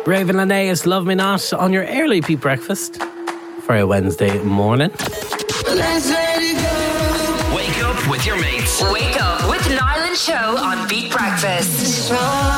Raven Linnaeus, Love Me Not, on your early Pete breakfast for a Wednesday morning. Let's let it go. Wake up with your mates. Wake up with Niall and Show on Beat Breakfast.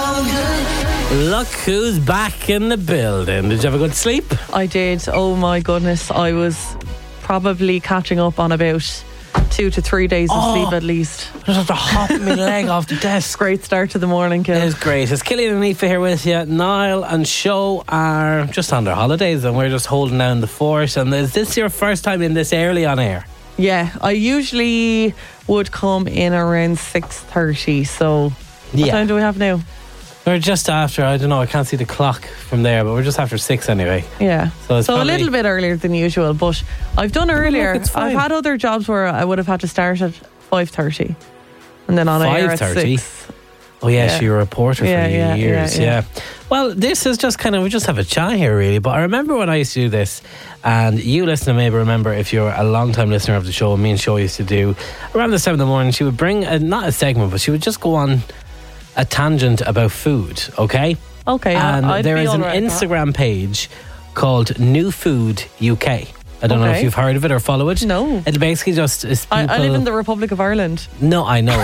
Look who's back in the building. Did you have a good sleep? I did. Oh my goodness. I was probably catching up on about 2 to 3 days of sleep at least. I just have to hop my leg off the desk. Great start to the morning, Kill. It is great. It's Killian and Aoife here with you. Niall and Show are just on their holidays and we're just holding down the fort. And is this your first time in this early on air? Yeah, I usually would come in around 6:30. So what time do we have now? We're just after, I don't know, I can't see the clock from there, but we're just after 6 anyway. Yeah. So it's a probably little bit earlier than usual, but I've done earlier. Look, it's fine. I've had other jobs where I would have had to start at 5:30 and then on air at 5:30? 6. Oh yeah, you're a reporter for years. Yeah. Well, this is just kind of, we just have a chat here really, but I remember when I used to do this, and you listener maybe remember if you're a long time listener of the show, me and Show used to do around this time in the morning, she would bring not a segment, but she would just go on a tangent about food, okay? Okay, and I'd there be is an all right with Instagram page called New Food UK. I don't know if you've heard of it or follow it. No. It'll basically just is people, I live in the Republic of Ireland. No, I know,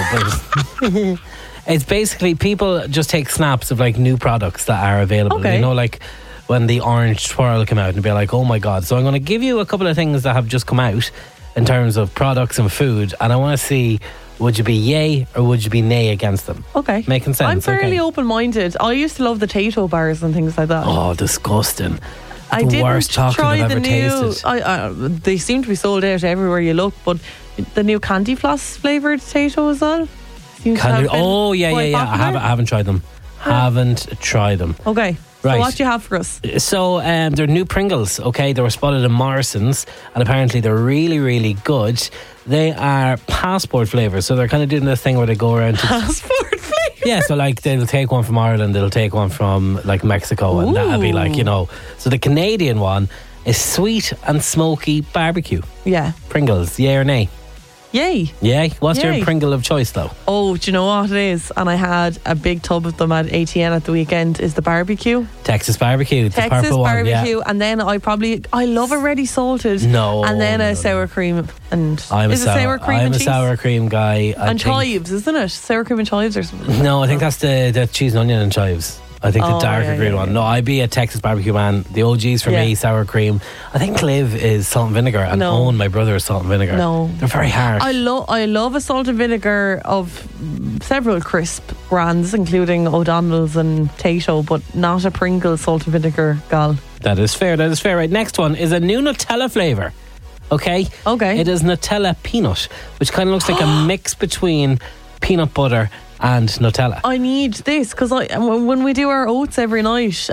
but it's basically people just take snaps of like new products that are available. Okay. You know, like when the orange twirl came out and be like, oh my God. So I'm going to give you a couple of things that have just come out in terms of products and food, and I want to see, would you be yay or would you be nay against them? Okay. Making sense? I'm fairly open-minded. I used to love the Tato bars and things like that. Oh, disgusting. I the didn't worst chocolate try I've the ever new. tasted. They seem to be sold out everywhere you look, but the new candy floss flavoured Tato as well. Seems to have been yeah. quite popular. I haven't tried them. Haven't tried them. Okay. Right. So what do you have for us? So they're new Pringles, okay? They were spotted in Morrison's and apparently they're really, really good. They are passport flavours, so they're kind of doing this thing where they go around to Passport flavour? Yeah, so like they'll take one from Ireland, they'll take one from like Mexico, and that'll be like, you know. So the Canadian one is sweet and smoky barbecue. Yeah. Pringles, yay or nay? Yay. Yay? What's Yay. your Pringle of choice though? Oh, do you know what it is? And I had a big tub of them at ATN at the weekend. Is the barbecue. Texas barbecue, the Texas purple barbecue, one, yeah. and then I love a ready salted. No, and then no, a sour cream and I'm is it sour cream I'm and a cheese? sour cream guy. And chives, isn't it? Sour cream and chives or something. No, I think that's the cheese and onion and chives. I think the darker green one. No, I'd be a Texas barbecue man. The OGs for me, sour cream. I think Clive is salt and vinegar, and Owen, my brother, is salt and vinegar. No, they're very harsh. I love a salt and vinegar of several crisp brands, including O'Donnell's and Tato, but not a Pringles salt and vinegar gal. That is fair. Right, next one is a new Nutella flavour. Okay. It is Nutella peanut, which kind of looks like a mix between peanut butter and Nutella. I need this because when we do our oats every night,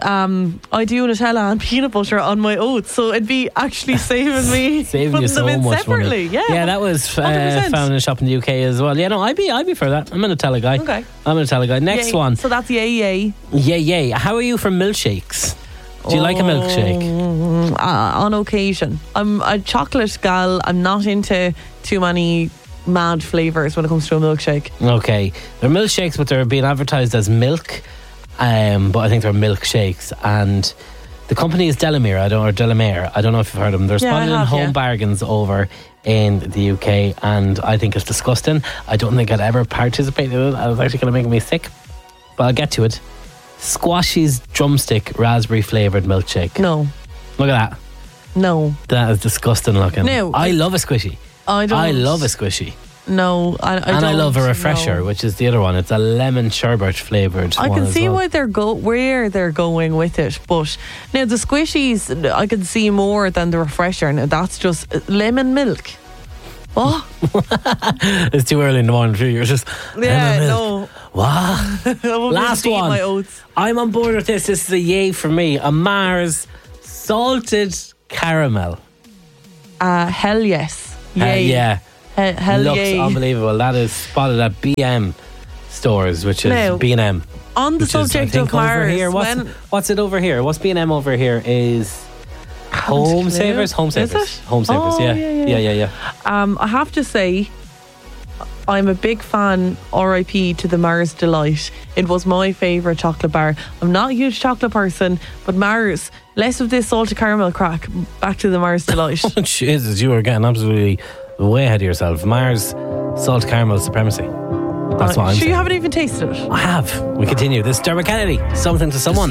I do Nutella and peanut butter on my oats, so it'd be actually saving me saving putting you so them in much separately. money. Yeah, that was 100%. found in a shop in the UK as well. Yeah, no, I'd be for that. I'm a Nutella guy. Okay, I'm a Nutella guy. Next yay. one. So that's yay. Yay. How are you for milkshakes? Do you like a milkshake? On occasion. I'm a chocolate gal. I'm not into too many mad flavours when it comes to a milkshake. Okay. They're milkshakes, but they're being advertised as milk. But I think they're milkshakes. And the company is Delamere. I don't know if you've heard of them. They're spotted in Home Bargains over in the UK, and I think it's disgusting. I don't think I'd ever participate in it. It's actually going to make me sick. But I'll get to it. Squashy's drumstick raspberry flavoured milkshake. No. Look at that. No. That is disgusting looking. No. I love a squishy. I love a squishy. No, I don't. I love a refresher, which is the other one. It's a lemon sherbet flavoured. I can see why where they're going with it, but now the squishies I can see more than the refresher. Now that's just lemon milk. What? It's too early in the morning for you. You're just no. What? Last one. My oats. I'm on board with this. This is a yay for me. A Mars salted caramel. Hell yes. Yay. Yeah. Hell looks yay. unbelievable. That is spotted at BM stores, which is B&M. On the subject of Mars, here, what's it over here? What's B&M over here? Is Home Savers? Home Savers. Is it? Home Savers. Oh, yeah. I have to say, I'm a big fan, RIP to the Mars Delight. It was my favourite chocolate bar. I'm not a huge chocolate person, but Mars, less of this salted caramel crack, back to the Mars Delight. Oh, Jesus, you are getting absolutely way ahead of yourself. Mars salt caramel supremacy. That's what I'm saying. You haven't even tasted it. I have. We continue. This is Dermot Kennedy, Something to Someone.